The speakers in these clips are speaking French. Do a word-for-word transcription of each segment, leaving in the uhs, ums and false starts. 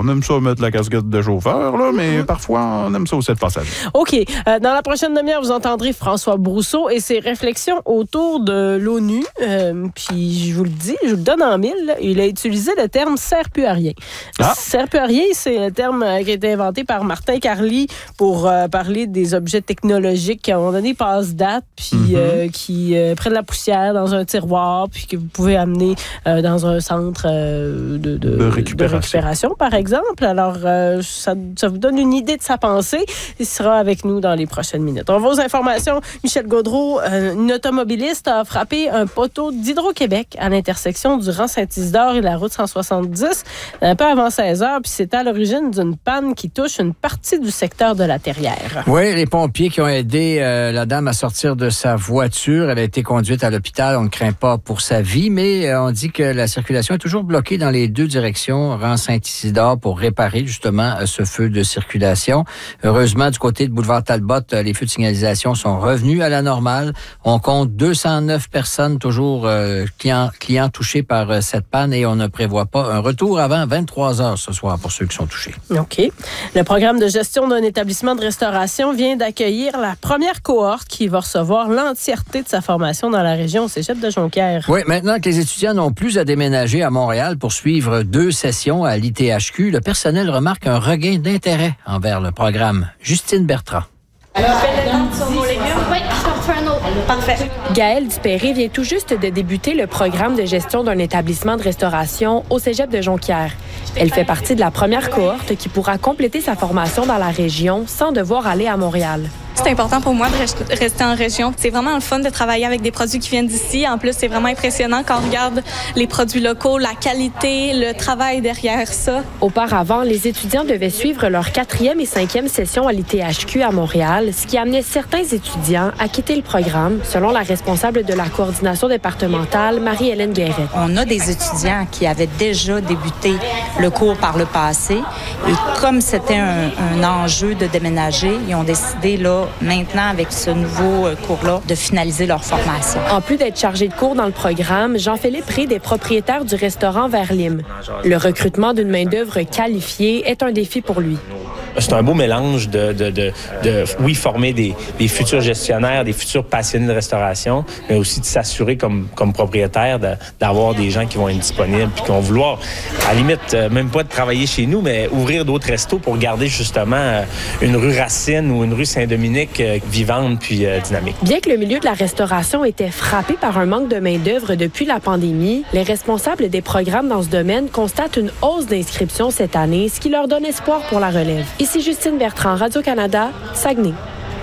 on aime ça mettre la casquette de chauffeur, là, mais mm-hmm. parfois, on aime ça aussi être passager. OK. Euh, dans la prochaine demi-heure, vous entendrez François Brousseau et ses réflexions autour de l'ONU. Euh, puis, je vous le dis, je vous le donne en mille. Là, il a utilisé le terme « sert plus à rien ». Ah. « Sert plus à rien », c'est un terme qui a été inventé par Martin Carly pour euh, parler des objets technologiques qui, à un moment donné, passent date, puis mm-hmm. euh, qui euh, prennent la poussière dans un tiroir, puis que vous pouvez amener euh, dans un centre euh, de, de, de, récupération. de récupération, par exemple. Alors, euh, ça, ça vous donne une idée de sa pensée. Il sera avec nous dans les prochaines minutes. On va aux informations. Michel Gaudreault, euh, une automobiliste, a frappé un poteau d'Hydro-Québec à l'intersection du rang Saint-Isidore et la route cent soixante-dix, un peu avant seize heures, puis c'est à l'origine d'une panne qui touche une partie du secteur de la Terrière. Oui, les pompiers qui ont aidé euh, la dame à sortir de sa voiture. Elle a été conduite à l'hôpital. On ne craint pas pour sa vie, mais euh, on dit que la circulation est toujours bloquée dans les deux directions, rang Saint-Isidore, pour réparer justement ce feu de circulation. Heureusement, du côté de boulevard Talbot, les feux de signalisation sont revenus à la normale. On compte deux cent neuf personnes, toujours euh, clients, clients touchés par euh, cette panne, et on ne prévoit pas un retour avant vingt-trois heures ce soir pour ceux qui sont touchés. OK. Le programme de gestion d'un établissement de restauration vient d'accueillir la première cohorte qui va recevoir l'entièreté de sa formation dans la région au cégep de Jonquière. Oui, maintenant que les étudiants n'ont plus à déménager à Montréal pour suivre deux sessions à l'I T H Q, le personnel remarque un regain d'intérêt envers le programme. Justine Bertrand. Alors, sur nos légumes? Oui, je t'en refais un autre. Parfait. Gaëlle Dupéré vient tout juste de débuter le programme de gestion d'un établissement de restauration au cégep de Jonquière. Elle fait partie de la première cohorte qui pourra compléter sa formation dans la région sans devoir aller à Montréal. C'est important pour moi de rester en région. C'est vraiment le fun de travailler avec des produits qui viennent d'ici. En plus, c'est vraiment impressionnant quand on regarde les produits locaux, la qualité, le travail derrière ça. Auparavant, les étudiants devaient suivre leur quatrième et cinquième session à l'I T H Q à Montréal, ce qui amenait certains étudiants à quitter le programme, selon la responsable de la coordination départementale, Marie-Hélène Guéret. On a des étudiants qui avaient déjà débuté le cours par le passé, et comme c'était un, un enjeu de déménager, ils ont décidé là maintenant, avec ce nouveau cours-là, de finaliser leur formation. En plus d'être chargé de cours dans le programme, Jean-Philippe Ré est propriétaire du restaurant Verlim. Le recrutement d'une main-d'œuvre qualifiée est un défi pour lui. C'est un beau mélange de, de, de, de oui, former des, des futurs gestionnaires, des futurs passionnés de restauration, mais aussi de s'assurer comme, comme propriétaire de, d'avoir des gens qui vont être disponibles puis qui vont vouloir, à la limite, même pas de travailler chez nous, mais ouvrir d'autres restos pour garder justement une rue Racine ou une rue Saint-Dominique vivante puis euh, dynamique. Bien que le milieu de la restauration était frappé par un manque de main-d'œuvre depuis la pandémie, les responsables des programmes dans ce domaine constatent une hausse d'inscriptions cette année, ce qui leur donne espoir pour la relève. Ici Justine Bertrand, Radio-Canada, Saguenay.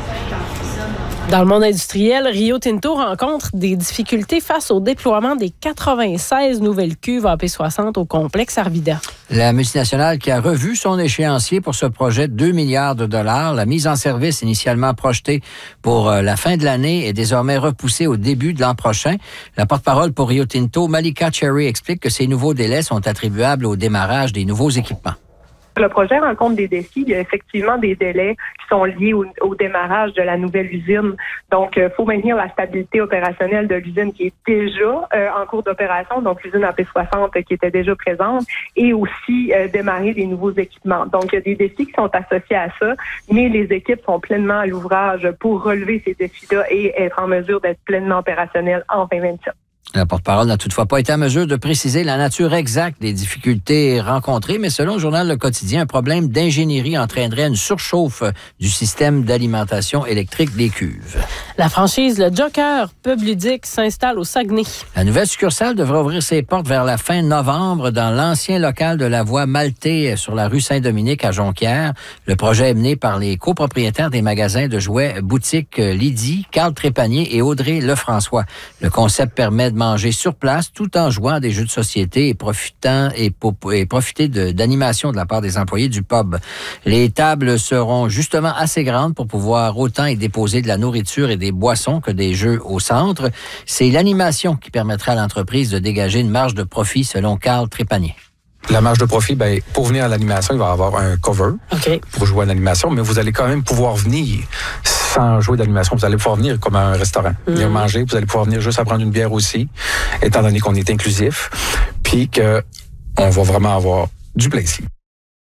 Dans le monde industriel, Rio Tinto rencontre des difficultés face au déploiement des quatre-vingt-seize nouvelles cuves A P soixante au complexe Arvida. La multinationale qui a revu son échéancier pour ce projet de deux milliards de dollars, la mise en service initialement projetée pour la fin de l'année est désormais repoussée au début de l'an prochain. La porte-parole pour Rio Tinto, Malika Cherry, explique que ces nouveaux délais sont attribuables au démarrage des nouveaux équipements. Le projet rencontre des défis. Il y a effectivement des délais qui sont liés au, au démarrage de la nouvelle usine. Donc, il euh, faut maintenir la stabilité opérationnelle de l'usine qui est déjà euh, en cours d'opération, donc l'usine A P soixante euh, qui était déjà présente, et aussi euh, démarrer des nouveaux équipements. Donc, il y a des défis qui sont associés à ça, mais les équipes sont pleinement à l'ouvrage pour relever ces défis-là et être en mesure d'être pleinement opérationnelles en vingt vingt-sept. La porte-parole n'a toutefois pas été en mesure de préciser la nature exacte des difficultés rencontrées, mais selon le journal Le Quotidien, un problème d'ingénierie entraînerait une surchauffe du système d'alimentation électrique des cuves. La franchise Le Joker pub ludique s'installe au Saguenay. La nouvelle succursale devrait ouvrir ses portes vers la fin novembre dans l'ancien local de la Voie Maltais sur la rue Saint-Dominique à Jonquière. Le projet est mené par les copropriétaires des magasins de jouets boutique Lydie, Carl Trépanier et Audrey Lefrançois. Le concept permet de manger sur place tout en jouant à des jeux de société et profitant et, pour, et profiter de, d'animation de la part des employés du pub. Les tables seront justement assez grandes pour pouvoir autant y déposer de la nourriture et des boissons que des jeux au centre. C'est l'animation qui permettra à l'entreprise de dégager une marge de profit selon Carl Trépanier. La marge de profit, ben, pour venir à l'animation, il va y avoir un cover okay. pour jouer à l'animation, mais vous allez quand même pouvoir venir sans jouer d'animation. Vous allez pouvoir venir comme à un restaurant, mmh. venir manger. Vous allez pouvoir venir juste à prendre une bière aussi, étant donné qu'on est inclusif, puis qu'on va vraiment avoir du plaisir.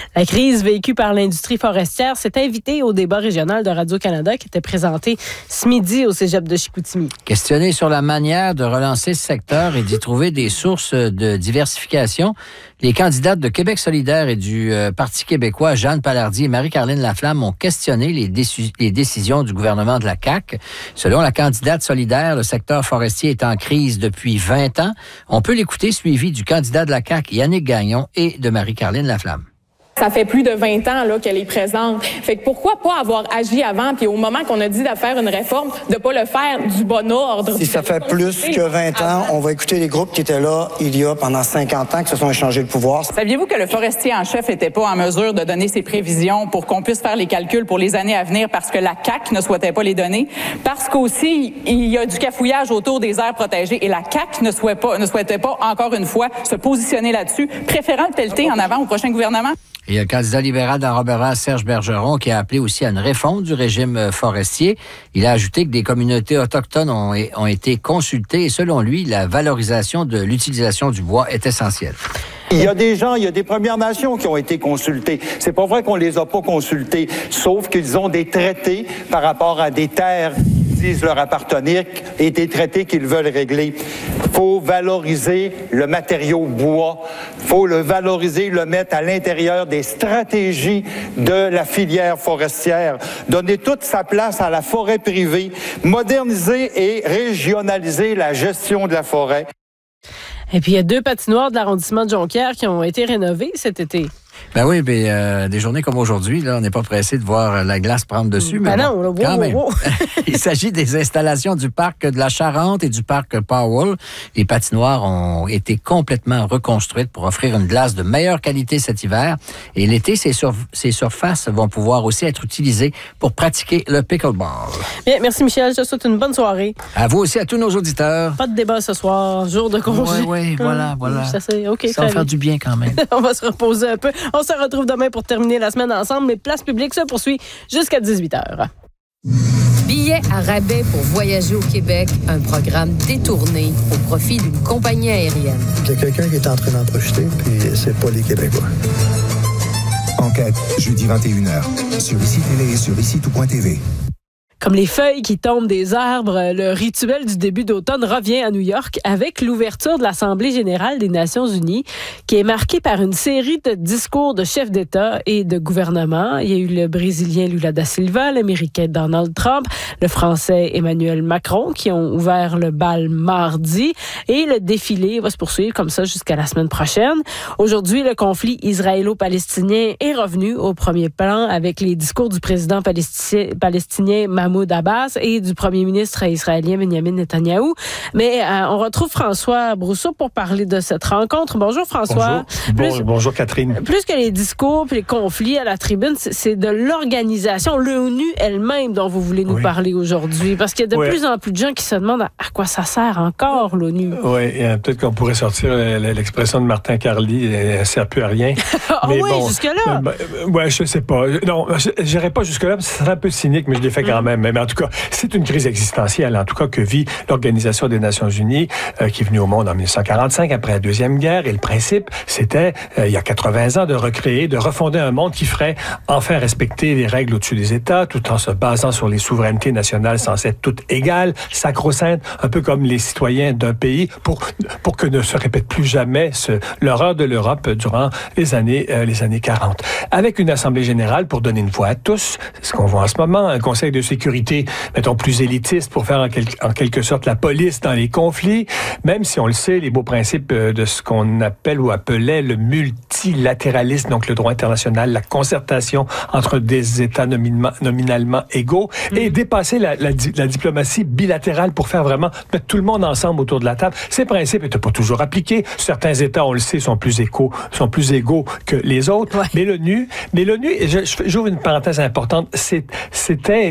La crise vécue par l'industrie forestière s'est invitée au débat régional de Radio-Canada qui était présenté ce midi au cégep de Chicoutimi. Questionné sur la manière de relancer ce secteur et d'y trouver des sources de diversification, les candidates de Québec solidaire et du euh, Parti québécois, Jeanne Palardy et Marie-Caroline Laflamme, ont questionné les, déci- les décisions du gouvernement de la C A Q. Selon la candidate solidaire, le secteur forestier est en crise depuis vingt ans. On peut l'écouter, suivi du candidat de la C A Q, Yannick Gagnon, et de Marie-Caroline Laflamme. Ça fait plus de vingt ans là qu'elle est présente. Fait que pourquoi pas avoir agi avant, puis au moment qu'on a dit de faire une réforme, de pas le faire du bon ordre. Si ça fait plus que vingt ans, on va écouter les groupes qui étaient là il y a pendant cinquante ans, qui se sont échangés le pouvoir. Saviez-vous que le forestier en chef n'était pas en mesure de donner ses prévisions pour qu'on puisse faire les calculs pour les années à venir parce que la C A Q ne souhaitait pas les donner? Parce qu'aussi, il y a du cafouillage autour des aires protégées et la C A Q ne souhaitait pas, ne souhaitait pas encore une fois se positionner là-dessus, préférant le pelleter en avant au prochain gouvernement. Et le candidat libéral d'Enrobera, Serge Bergeron, qui a appelé aussi à une réforme du régime forestier. Il a ajouté que des communautés autochtones ont, ont été consultées et selon lui, la valorisation de l'utilisation du bois est essentielle. Il y a des gens, il y a des Premières Nations qui ont été consultés. C'est pas vrai qu'on les a pas consultés, sauf qu'ils ont des traités par rapport à des terres qui disent leur appartenir et des traités qu'ils veulent régler. Faut valoriser le matériau bois. Faut le valoriser, le mettre à l'intérieur des stratégies de la filière forestière. Donner toute sa place à la forêt privée. Moderniser et régionaliser la gestion de la forêt. Et puis, il y a deux patinoires de l'arrondissement de Jonquière qui ont été rénovées cet été. Ben oui, ben, euh, des journées comme aujourd'hui, là, on n'est pas pressé de voir la glace prendre dessus. Ben mais non, bon, là, wow, quand wow, même. wow. Il s'agit des installations du parc de la Charente et du parc Powell. Les patinoires ont été complètement reconstruites pour offrir une glace de meilleure qualité cet hiver. Et l'été, ces, sur- ces surfaces vont pouvoir aussi être utilisées pour pratiquer le pickleball. Bien, merci Michel, je te souhaite une bonne soirée. À vous aussi, à tous nos auditeurs. Pas de débat ce soir, jour de congé. Oui, oui, voilà, voilà. Ça, c'est OK, Ça va faire du bien quand même. On va se reposer un peu. On se retrouve demain pour terminer la semaine ensemble, mais Place publique se poursuit jusqu'à dix-huit heures. Billets à rabais pour voyager au Québec, un programme détourné au profit d'une compagnie aérienne. Il y a quelqu'un qui est en train d'en profiter, puis c'est pas les Québécois. Enquête, jeudi vingt et une heures, sur Ici Télé et sur ici tout point t v. Comme les feuilles qui tombent des arbres, le rituel du début d'automne revient à New York avec l'ouverture de l'Assemblée générale des Nations unies qui est marquée par une série de discours de chefs d'État et de gouvernement. Il y a eu le Brésilien Lula da Silva, l'Américain Donald Trump, le Français Emmanuel Macron qui ont ouvert le bal mardi et le défilé va se poursuivre comme ça jusqu'à la semaine prochaine. Aujourd'hui, le conflit israélo-palestinien est revenu au premier plan avec les discours du président palestinien, palestinien Mahmoud Abbas et du premier ministre israélien Benjamin Netanyahou. Mais euh, on retrouve François Brousseau pour parler de cette rencontre. Bonjour François. Bonjour, plus, bon, bonjour Catherine. Plus que les discours et les conflits à la tribune, c'est, c'est de l'organisation, l'ONU elle-même dont vous voulez nous oui. parler aujourd'hui. Parce qu'il y a de oui. plus en plus de gens qui se demandent à, à quoi ça sert encore l'ONU. Oui, peut-être qu'on pourrait sortir l'expression de Martin Carly, elle ne sert plus à rien. Ah oui, bon, jusque-là. Ben, ouais, je sais pas. Non, je n'irai pas jusque-là, ce serait un peu cynique, mais je l'ai fait quand même. Mais en tout cas, c'est une crise existentielle, en tout cas, que vit l'Organisation des Nations unies, euh, qui est venue au monde en dix-neuf cent quarante-cinq, après la Deuxième Guerre. Et le principe, c'était, euh, il y a quatre-vingts ans, de recréer, de refonder un monde qui ferait enfin respecter les règles au-dessus des États, tout en se basant sur les souverainetés nationales censées être toutes égales, sacro-saintes, un peu comme les citoyens d'un pays, pour, pour que ne se répète plus jamais ce, l'horreur de l'Europe durant les années, euh, les années quarante. Avec une Assemblée générale pour donner une voix à tous, ce qu'on voit en ce moment, un Conseil de sécurité mettons, plus élitiste pour faire en, quel, en quelque sorte la police dans les conflits, même si on le sait, les beaux principes de ce qu'on appelle ou appelait le multilatéralisme, donc le droit international, la concertation entre des États nominalement, nominalement égaux, mmh. et dépasser la, la, la diplomatie bilatérale pour faire vraiment mettre tout le monde ensemble autour de la table. Ces principes n'étaient pas toujours appliqués. Certains États, on le sait, sont plus égaux, sont plus égaux que les autres. Ouais. Mais l'ONU, mais l'ONU, je, j'ouvre une parenthèse importante, c'est, c'était, c'est aussi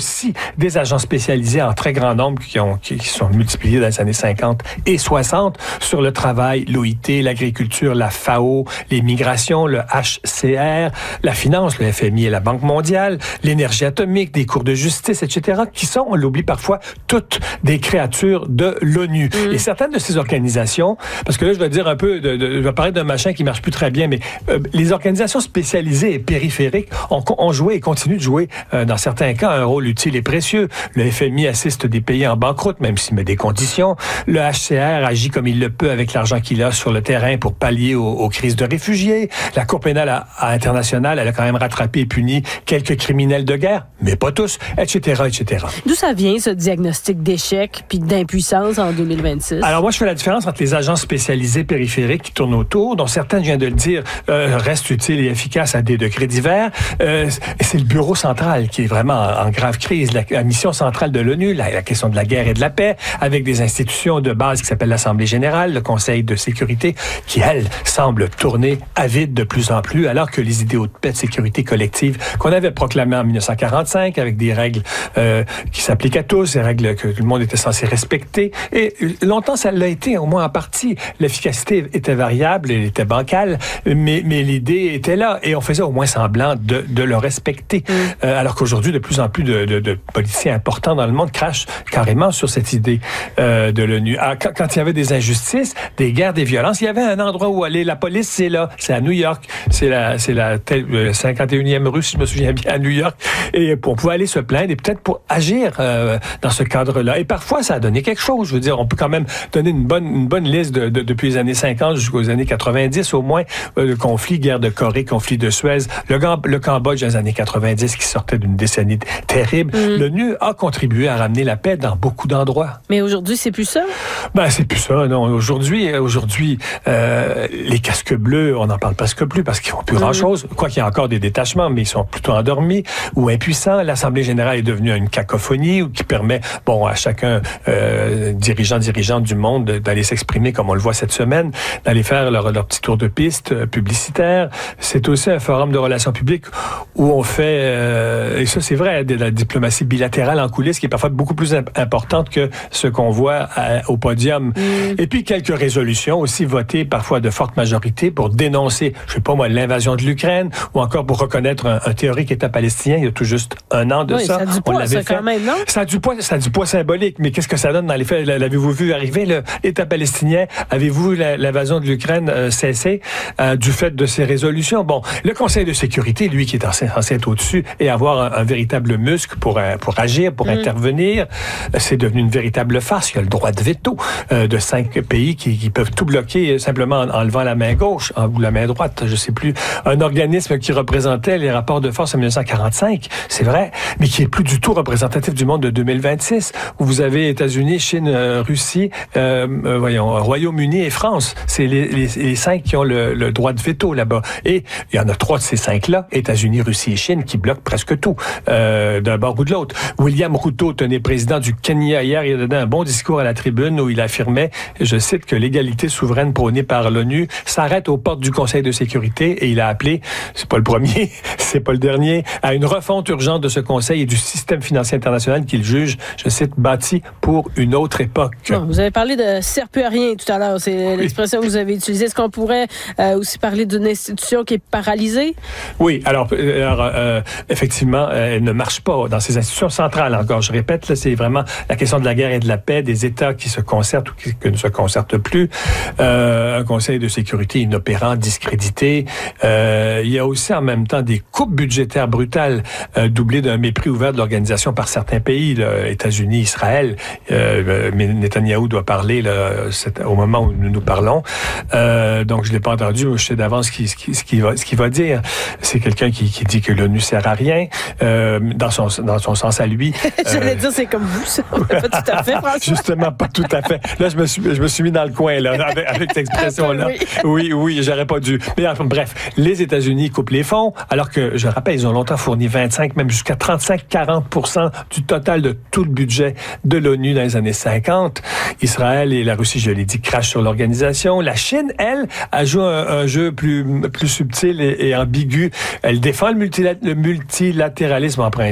aussi des agents spécialisés en très grand nombre qui, ont, qui, qui sont multipliés dans les années cinquante et soixante sur le travail, l'O I T, l'agriculture, la F A O, les migrations, le H C R, la finance, le F M I et la Banque mondiale, l'énergie atomique, des cours de justice, et cetera, qui sont, on l'oublie parfois, toutes des créatures de l'ONU. Mmh. Et certaines de ces organisations, parce que là, je vais dire un peu, de, de, je vais parler d'un machin qui marche plus très bien, mais euh, les organisations spécialisées et périphériques ont, ont joué et continuent de jouer, euh, dans certains cas, un rôle utile et précieux. Le F M I assiste des pays en banqueroute, même s'il met des conditions. Le H C R agit comme il le peut avec l'argent qu'il a sur le terrain pour pallier aux, aux crises de réfugiés. La Cour pénale à, à internationale, elle a quand même rattrapé et puni quelques criminels de guerre, mais pas tous, et cetera, et cetera. D'où ça vient, ce diagnostic d'échec puis d'impuissance en deux mille vingt-six? Alors moi, je fais la différence entre les agences spécialisées périphériques qui tournent autour, dont certaines, je viens de le dire, euh, restent utiles et efficaces à des degrés divers. Euh, c'est le bureau central qui est vraiment en, en grave crise. La, la mission centrale de l'ONU, la, la question de la guerre et de la paix, avec des institutions de base qui s'appellent l'Assemblée générale, le Conseil de sécurité, qui, elle, semble tourner à vide de plus en plus, alors que les idéaux de paix, de sécurité collective qu'on avait proclamés en dix-neuf cent quarante-cinq, avec des règles euh, qui s'appliquent à tous, des règles que tout le monde était censé respecter. Et longtemps, ça l'a été, au moins en partie. L'efficacité était variable, elle était bancale, mais, mais l'idée était là, et on faisait au moins semblant de, de le respecter. Mm. Euh, alors qu'aujourd'hui, de plus en plus de, de, de politiciens importants dans le monde crachent carrément sur cette idée euh, de l'ONU. Alors, quand, quand il y avait des injustices, des guerres, des violences, il y avait un endroit où aller. La police, c'est là, c'est à New York, c'est la, c'est la euh, cinquante et unième rue, si je me souviens bien, à New York, et on pouvait aller se plaindre et peut-être pour agir euh, dans ce cadre-là. Et parfois, ça a donné quelque chose. Je veux dire, on peut quand même donner une bonne, une bonne liste de, de, depuis les années cinquante jusqu'aux années quatre-vingt-dix, au moins, euh, conflit, guerre de Corée, conflit de Suez, le, le Cambodge dans les années quatre-vingt-dix qui sortait d'une décennie terrible. Mm. L'ONU a contribué à ramener la paix dans beaucoup d'endroits. Mais aujourd'hui, c'est plus ça? Ben, c'est plus ça, non. Aujourd'hui, aujourd'hui euh, les casques bleus, on n'en parle presque plus parce qu'ils font plus mm. grand-chose. Quoi qu'il y a encore des détachements, mais ils sont plutôt endormis ou impuissants. L'Assemblée générale est devenue une cacophonie qui permet, bon, à chacun, euh, dirigeant, dirigeante du monde, d'aller s'exprimer comme on le voit cette semaine, d'aller faire leur, leur petit tour de piste euh, publicitaire. C'est aussi un forum de relations publiques où on fait, euh, et ça c'est vrai, de la diplomatie bilatérale en coulisses qui est parfois beaucoup plus imp- importante que ce qu'on voit à, au podium. Mm. Et puis quelques résolutions aussi votées parfois de forte majorité pour dénoncer, je sais pas moi, l'invasion de l'Ukraine ou encore pour reconnaître un, un théorique État palestinien il y a tout juste un an de oui, ça. Ça a du poids, on l'avait ça, fait. Quand même, non? Ça a du poids, ça a du poids symbolique, mais qu'est-ce que ça donne dans les faits? L'avez-vous vu arriver, l'État palestinien? Avez-vous vu l'invasion de l'Ukraine euh, cesser euh, du fait de ces résolutions? Bon, le Conseil de sécurité, lui, qui est censé être au-dessus et avoir un, un véritable muscle pour, euh, pour agir, pour mm. intervenir, euh, c'est devenu une véritable farce. Il y a le droit de veto euh, de cinq pays qui, qui peuvent tout bloquer simplement en, en levant la main gauche en, ou la main droite, je sais plus. Un organisme qui représentait les rapports de force en dix-neuf cent quarante-cinq, c'est vrai, mais qui est plus du tout représentatif du monde de deux mille vingt-six, où vous avez États-Unis, Chine, euh, Russie, euh, euh, voyons, Royaume-Uni et France. C'est les, les, les cinq qui ont le, le droit de veto là-bas. Et il y en a trois de ces cinq-là, États-Unis, Russie et Chine, qui bloquent presque tout, euh, d'un bord ou de l'autre. William Ruto tenait président du Kenya hier, il a donné un bon discours à la tribune où il affirmait, je cite, que l'égalité souveraine prônée par l'ONU s'arrête aux portes du Conseil de sécurité et il a appelé, c'est pas le premier, c'est pas le dernier, à une refonte urgente de ce Conseil et du système financier international qu'il juge, je cite, bâti pour une autre époque. Bon, vous avez parlé de sert-plus à rien tout à l'heure, c'est oui. l'expression que vous avez utilisée. Est-ce qu'on pourrait euh, aussi parler d'une institution qui est paralysée? Oui, alors, alors euh, effectivement, elle ne marche pas dans ces institutions centrales encore. Je répète, là, c'est vraiment la question de la guerre et de la paix, des États qui se concertent ou qui, qui ne se concertent plus, euh, un Conseil de sécurité inopérant, discrédité. Euh, il y a aussi en même temps des coupes budgétaires brutales, euh, doublées d'un mépris ouvert de l'organisation par certains pays, là, États-Unis, Israël. Euh, mais Netanyahou doit parler là, au moment où nous nous parlons. Euh, donc, je l'ai pas entendu, mais je sais d'avance ce qu'il, ce qu'il, ce qu'il va, ce qu'il va dire. C'est quelqu'un qui, qui dit que l'ONU sert à rien, euh, dans son dans son sens à lui. J'allais euh, dire, c'est comme vous, ça. Pas tout à fait, François. Justement, pas tout à fait. Là, je me suis, je me suis mis dans le coin, là, avec, avec cette expression-là. Oui, oui, oui, j'aurais pas dû. Mais enfin, bref, les États-Unis coupent les fonds, alors que, je rappelle, ils ont longtemps fourni vingt-cinq, même jusqu'à trente-cinq à quarante pour cent du total de tout le budget de l'ONU dans les années cinquante. Israël et la Russie, je l'ai dit, crachent sur l'organisation. La Chine, elle, a joué un, un jeu plus, plus subtil et, et ambigu. Elle défend le, multilat- le multilatéralisme en principe,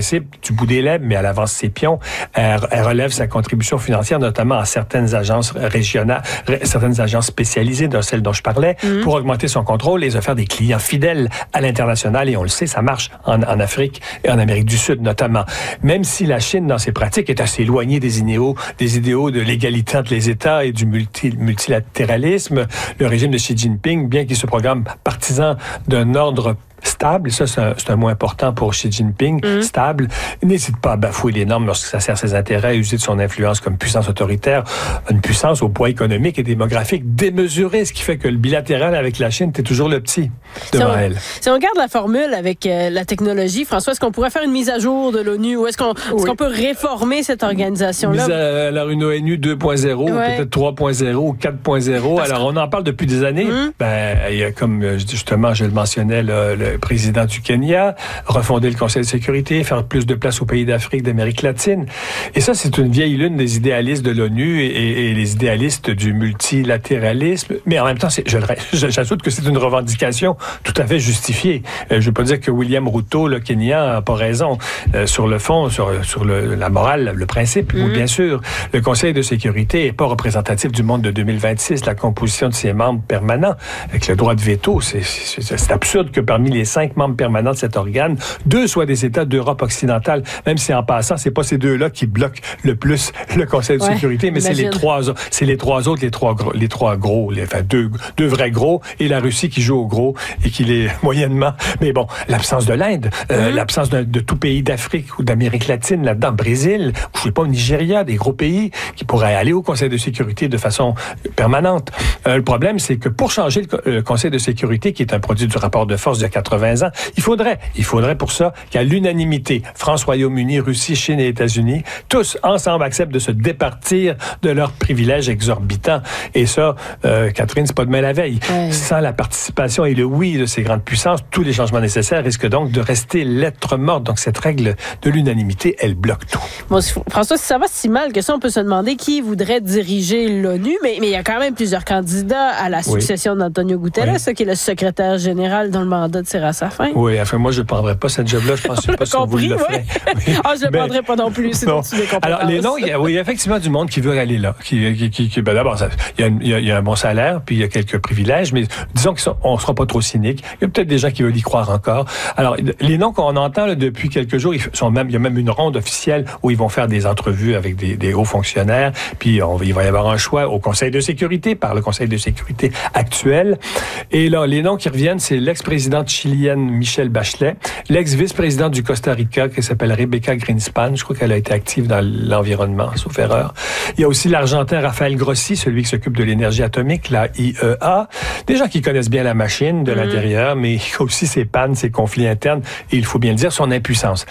du bout des lèvres, mais elle avance ses pions. Elle, elle relève sa contribution financière, notamment à certaines agences régionales, certaines agences spécialisées, dans celles dont je parlais, mmh. pour augmenter son contrôle et se faire des clients fidèles à l'international. Et on le sait, ça marche en, en Afrique et en Amérique du Sud, notamment. Même si la Chine, dans ses pratiques, est assez éloignée des idéaux, des idéaux de l'égalité entre les États et du multi, multilatéralisme, le régime de Xi Jinping, bien qu'il se programme partisan d'un ordre stable, et ça c'est un, c'est un mot important pour Xi Jinping, mmh. stable, n'hésite pas à bafouer les normes lorsque ça sert ses intérêts, à user de son influence comme puissance autoritaire, une puissance au poids économique et démographique démesuré, ce qui fait que le bilatéral avec la Chine, t'es toujours le petit devant si on, elle. Si on regarde la formule avec euh, la technologie, François, est-ce qu'on pourrait faire une mise à jour de l'ONU ou est-ce qu'on, oui. est-ce qu'on peut réformer cette organisation-là? Mise à, alors une ONU deux point zéro, ouais. peut-être trois point zéro ou quatre point zéro. Parce alors on en parle depuis des années. Mmh. Ben, il y a comme justement, je le mentionnais, le, le président du Kenya, refonder le Conseil de sécurité, faire plus de place aux pays d'Afrique, d'Amérique latine. Et ça, c'est une vieille lune des idéalistes de l'ONU et, et, et les idéalistes du multilatéralisme. Mais en même temps, c'est, je, je, j'ajoute que c'est une revendication tout à fait justifiée. Euh, je ne veux pas dire que William Ruto, le Kenyan, n'a pas raison. Euh, sur le fond, sur, sur le, la morale, le principe, mm-hmm. bien sûr, le Conseil de sécurité n'est pas représentatif du monde de deux mille vingt-six. La composition de ses membres permanents, avec le droit de veto, c'est, c'est, c'est absurde que parmi les cinq membres permanents de cet organe, deux soient des États d'Europe occidentale, même si en passant, c'est pas ces deux-là qui bloquent le plus le Conseil de ouais, sécurité, mais imagine. c'est les trois, c'est les trois autres, les trois, les trois gros, les, enfin deux, deux vrais gros, et la Russie qui joue au gros et qui l'est moyennement. Mais bon, l'absence de l'Inde, euh, mm-hmm. l'absence de, de tout pays d'Afrique ou d'Amérique latine là-dedans, Brésil, ou je sais pas, au Nigeria, des gros pays qui pourraient aller au Conseil de sécurité de façon permanente. Euh, le problème, c'est que pour changer le, le Conseil de sécurité, qui est un produit du rapport de force de quatre-vingts ans, il faudrait, il faudrait pour ça qu'à l'unanimité, France, Royaume-Uni, Russie, Chine et États-Unis, tous ensemble acceptent de se départir de leurs privilèges exorbitants. Et ça, euh, Catherine, c'est pas demain la veille. Ouais. Sans la participation et le oui de ces grandes puissances, tous les changements nécessaires risquent donc de rester lettre morte. Donc cette règle de l'unanimité, elle bloque tout. Bon, François, si ça va si mal que ça, on peut se demander qui voudrait diriger l'ONU, mais, mais il y a quand même plusieurs candidats à la succession oui. d'Antonio Guterres, oui. qui est le secrétaire général dont le mandat tire à sa fin. Oui, enfin, moi, je ne prendrais pas cette job-là. Je pense que pas si vous le ferez. Oui. Ah, je ne le prendrais pas non plus. C'est non. Alors, les noms, il y a, oui, il y a effectivement du monde qui veut aller là. Qui, qui, qui, qui, ben d'abord, ça, il, y a, il, y a, il y a un bon salaire, puis il y a quelques privilèges, mais disons qu'on ne sera pas trop cynique. Il y a peut-être des gens qui veulent y croire encore. Alors, les noms qu'on entend là, depuis quelques jours, ils sont même, il y a même une ronde officielle où ils vont faire des entrevues avec des, des hauts fonctionnaires, puis on, il va y avoir un choix au Conseil de sécurité, par le Conseil de sécurité actuel. Et là, les noms qui reviennent, c'est l'ex-présidente chilienne Michelle Bachelet, l'ex-vice-présidente du Costa Rica qui s'appelle Rebecca Greenspan, je crois qu'elle a été active dans l'environnement, sauf erreur. Il y a aussi l'Argentin Rafael Grossi, celui qui s'occupe de l'énergie atomique, la I E A. Des gens qui connaissent bien la machine de mmh. l'intérieur, mais aussi ses pannes, ses conflits internes, et il faut bien le dire, son impuissance.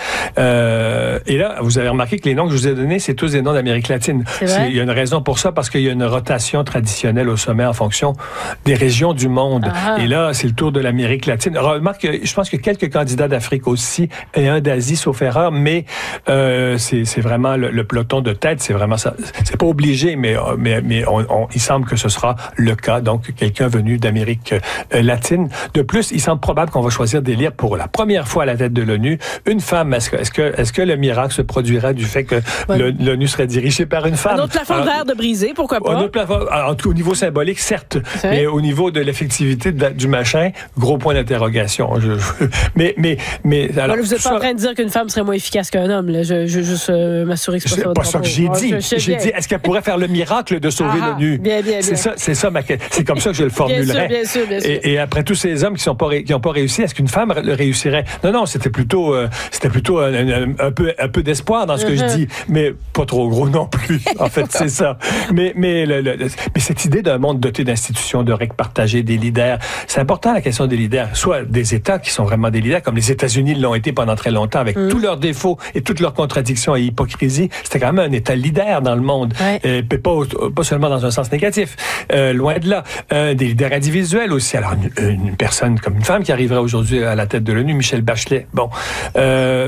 Euh, et là, vous avez remarqué que les noms que je vous ai donnés, c'est tous des noms d'Amérique latine. C'est vrai? C'est, il y a une raison pour ça, parce qu'il y a une rotation traditionnelle au sommet en fonction des régions du monde. Ah. Et là, c'est le tour de l'Amérique latine. Remarque, je pense que quelques candidats d'Afrique aussi, et un d'Asie, sauf erreur, mais euh, c'est, c'est vraiment le, le peloton de tête, c'est vraiment ça. C'est pas obligé, mais, mais, mais on, on, il semble que ce sera le cas. Donc, quelqu'un venu d'Amérique euh, latine. De plus, il semble probable qu'on va choisir d'élire pour la première fois à la tête de l'ONU une femme. Est-ce que, est-ce que, est-ce que le miracle se produirait du fait que ouais. le, l'ONU serait dirigée par une femme? Un autre plafond de verre de briser, pourquoi pas? Un autre plafond, en tout cas, au niveau symbolique, certes, mais au niveau de l'effectivité de, du machin, gros point d'interrogation. Je, je, mais, mais, mais, alors, voilà, vous n'êtes pas en train de dire qu'une femme serait moins efficace qu'un homme, là. Je, je veux juste euh, m'assurer que c'est pas ça. C'est pas ça que j'ai dit. Je, j'ai dit, est-ce qu'elle pourrait faire le miracle de sauver ah, l'ONU? Bien, bien, bien. C'est ça, c'est ça ma C'est comme ça que je le formulerais. Bien sûr, bien sûr, bien sûr. Et, et après tous ces hommes qui n'ont pas, ré, pas réussi, est-ce qu'une femme le réussirait? Non, non, c'était plutôt, euh, c'était plutôt un, un, un, peu, un peu d'espoir dans ce que uh-huh. je dis, mais pas trop gros non plus. En fait, c'est ça. Mais, mais, le, le, mais cette idée d'un monde doté d'institutions, de règles partagées, des leaders, c'est important la question des leaders. Soit des États qui sont vraiment des leaders, comme les États-Unis l'ont été pendant très longtemps, avec mmh. tous leurs défauts et toutes leurs contradictions et hypocrisies. C'était quand même un État leader dans le monde, ouais. euh, pas, pas seulement dans un sens négatif. Euh, loin de là. Euh, des leaders individuels aussi. Alors, une, une personne comme une femme qui arriverait aujourd'hui à la tête de l'ONU, Michelle Bachelet. Bon. Euh,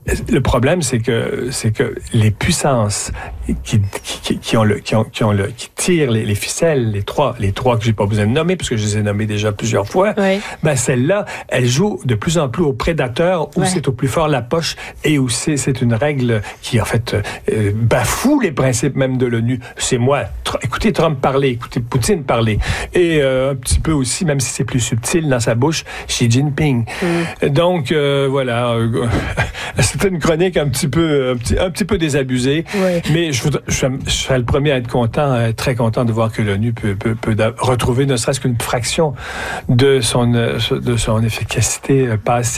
le problème, c'est que c'est que les puissances qui, qui, qui ont le qui ont, qui ont le qui tirent les, les ficelles, les trois les trois que j'ai pas besoin de nommer parce que je les ai nommés déjà plusieurs fois. Oui. Ben celle-là, elle joue de plus en plus au prédateur où ouais. c'est au plus fort la poche et où c'est c'est une règle qui en fait euh, bafoue les principes même de l'ONU. C'est moi. Tr- écoutez Trump parler, écoutez Poutine parler et euh, un petit peu aussi, même si c'est plus subtil dans sa bouche, Xi Jinping. Mm. Donc euh, voilà. C'était une chronique un petit peu, un petit, un petit peu désabusée, oui. mais je, voudrais, je, je serais le premier à être content, à être très content de voir que l'ONU peut, peut, peut retrouver ne serait-ce qu'une fraction de son, de son efficacité passée.